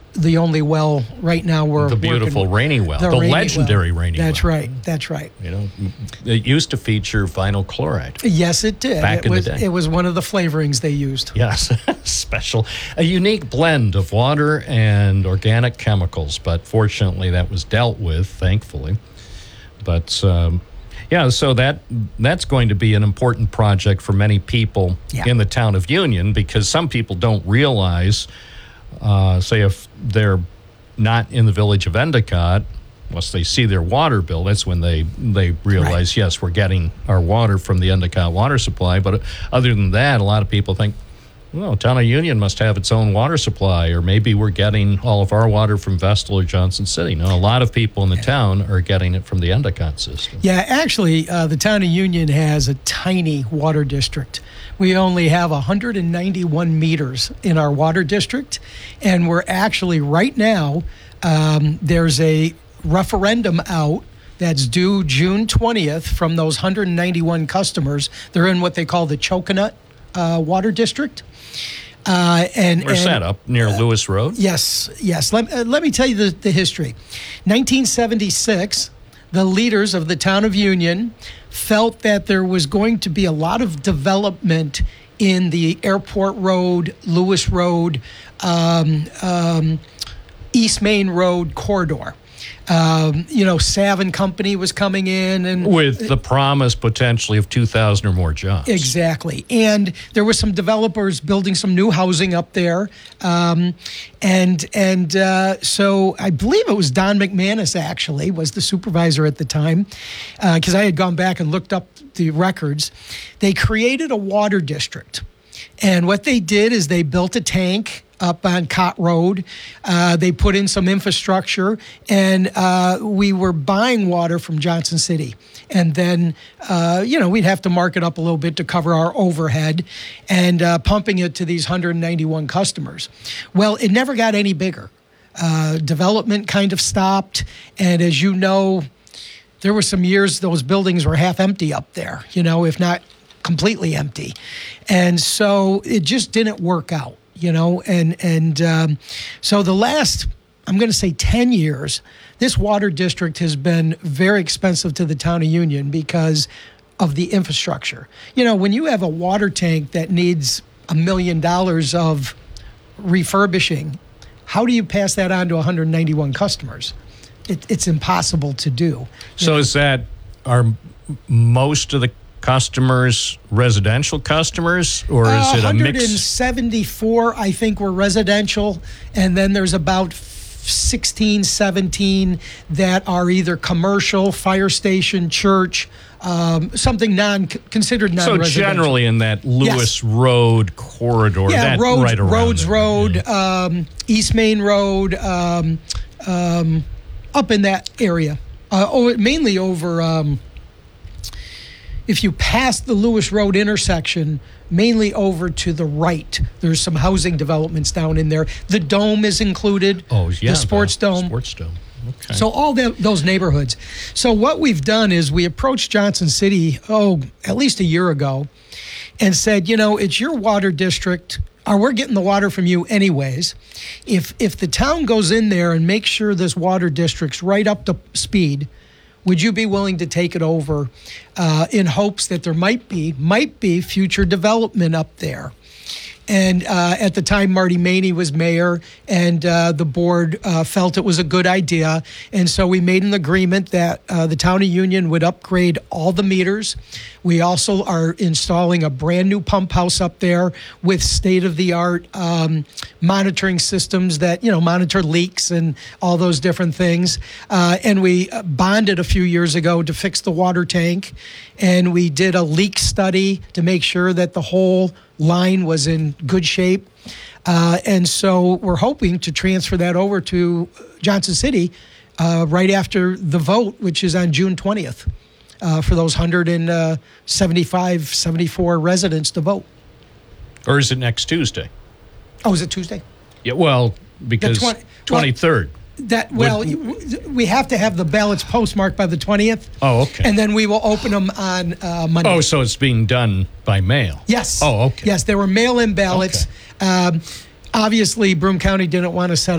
the only well right now we're the beautiful working, Rainy Well, the legendary Rainy Well. That's right. That's right. You know, it used to feature vinyl chloride. Yes, it did. Back in the day. It was one of the flavorings they used. Yes, special. A unique blend of water and organic chemicals, but fortunately that was dealt with, thankfully. But, so that's going to be an important project for many people in the town of Union, because some people don't realize, say if they're not in the village of Endicott, once they see their water bill, that's when they realize, yes, we're getting our water from the Endicott water supply. But other than that, a lot of people think, well, town of Union must have its own water supply, or maybe we're getting all of our water from Vestal or Johnson City. No, a lot of people in the town are getting it from the Endicott system. Yeah, actually, the town of Union has a tiny water district. We only have 191 meters in our water district, and we're actually right now, there's a referendum out that's due June 20th from those 191 customers. They're in what they call the Choconut Water District. We're set up near Lewis Road? Yes. Let me tell you the history. 1976, the leaders of the town of Union felt that there was going to be a lot of development in the Airport Road, Lewis Road, East Main Road corridor. Savin Company was coming in, and with the promise potentially of 2,000 or more jobs. Exactly. And there were some developers building some new housing up there. So I believe it was Don McManus actually was the supervisor at the time, because I had gone back and looked up the records. They created a water district. And what they did is they built a tank up on Cott Road. They put in some infrastructure, and we were buying water from Johnson City. And then, we'd have to mark it up a little bit to cover our overhead, and pumping it to these 191 customers. Well, it never got any bigger. Development kind of stopped, and as you know, there were some years those buildings were half empty up there, if not completely empty. And so it just didn't work out. So the last, I'm going to say 10 years, this water district has been very expensive to the town of Union because of the infrastructure. When you have a water tank that needs $1 million of refurbishing, how do you pass that on to 191 customers? It's impossible to do. So are most of the customers residential customers, or is it a mix? 174, I think, were residential, and then there's about 16, 17 that are either commercial, fire station, church, something considered non-residential. So generally in that Lewis Road corridor, Rhodes Road, East Main Road, up in that area, mainly over. If you pass the Lewis Road intersection, mainly over to the right, there's some housing developments down in there. The Dome is included. Oh, yeah. The Sports Dome. Sports Dome. Okay. So all those neighborhoods. So what we've done is we approached Johnson City, at least a year ago, and said, it's your water district, or we're getting the water from you anyways. If the town goes in there and makes sure this water district's right up to speed, would you be willing to take it over in hopes that there might be future development up there? And at the time, Marty Maney was mayor, and the board felt it was a good idea. And so we made an agreement that the town of Union would upgrade all the meters. We also are installing a brand new pump house up there with state-of-the-art monitoring systems that, monitor leaks and all those different things. And we bonded a few years ago to fix the water tank. And we did a leak study to make sure that the whole line was in good shape. And so we're hoping to transfer that over to Johnson City right after the vote, which is on June 20th, for those 74 residents to vote. Or is it next Tuesday? Oh, is it Tuesday? Yeah, well, because 23rd. We have to have the ballots postmarked by the 20th. Oh, okay. And then we will open them on Monday. Oh, so it's being done by mail? Yes. Oh, okay. Yes, there were mail-in ballots. Okay. Obviously, Broome County didn't want to set